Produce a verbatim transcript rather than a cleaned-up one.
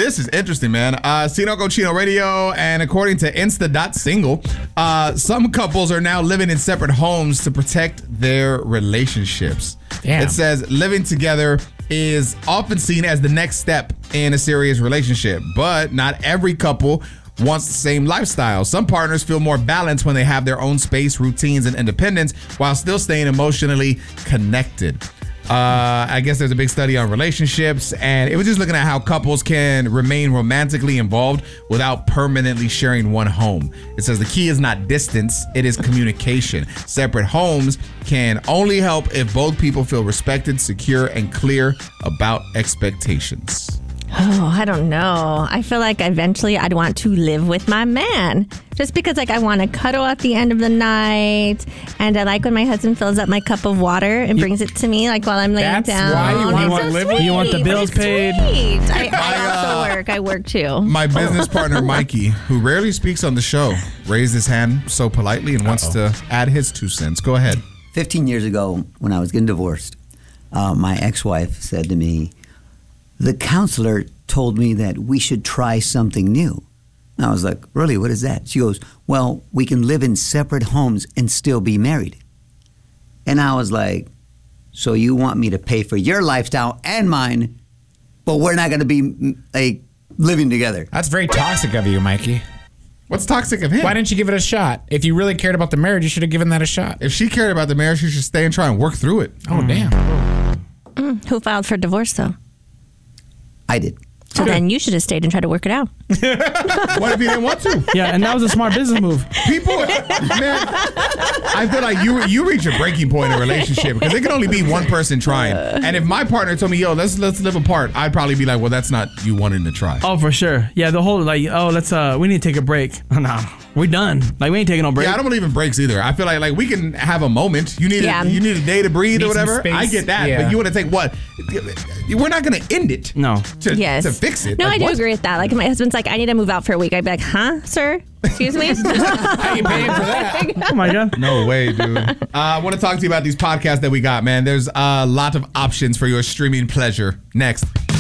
this is interesting, man. Uh, Sino Cochino Radio, and according to Insta.single, uh, some couples are now living in separate homes to protect their relationships. Damn. It says living together is often seen as the next step in a serious relationship, but not every couple wants the same lifestyle. Some partners feel more balanced when they have their own space, routines, and independence while still staying emotionally connected. Uh, I guess there's a big study on relationships, and it was just looking at how couples can remain romantically involved without permanently sharing one home. It says the key is not distance, it is communication. Separate homes can only help if both people feel respected, secure, and clear about expectations. Oh, I don't know. I feel like eventually I'd want to live with my man. Just because like I want to cuddle at the end of the night. And I like when my husband fills up my cup of water and brings it to me like while I'm laying That's down. why you want, It's want so live sweet. You want the bills It's paid. Sweet. I, My, I also uh, work. I work too. My business partner, Mikey, who rarely speaks on the show, raised his hand so politely and wants Uh-oh. to add his two cents. Go ahead. fifteen years ago, when I was getting divorced, uh, my ex-wife said to me, the counselor told me that we should try something new. And I was like, really, what is that? She goes, well, we can live in separate homes and still be married. And I was like, so you want me to pay for your lifestyle and mine, but we're not going to be like living together? That's very toxic of you, Mikey. What's toxic of him? Why didn't you give it a shot? If you really cared about the marriage, you should have given that a shot. If she cared about the marriage, she should stay and try and work through it. Oh, Mm. damn. Mm, who filed for divorce though? I did. So then you should have stayed and tried to work it out. What if he didn't want to? Yeah, and that was a smart business move. People, man, I feel like you you reach a breaking point in a relationship because it can only be one person trying. And if my partner told me, yo, let's let's live apart, I'd probably be like, well, that's not you wanting to try. Oh, for sure. Yeah, the whole like, oh, let's uh, we need to take a break. No, we're done. Like we ain't taking no break. Yeah, I don't believe in breaks either. I feel like like we can have a moment. You need Yeah. a, you need a day to breathe Need or some whatever. space. I get that, Yeah. but you want to take what? We're not going to end it. No. To, Yes. to fix it. No, Like, I do what? agree with that. Like if my husband's like, I need to move out for a week. I'd be like, huh, sir? Excuse me? How you paying for that? Oh my god. No way, dude. uh, I want to talk to you about these podcasts that we got, man. There's a lot of options for your streaming pleasure. Next.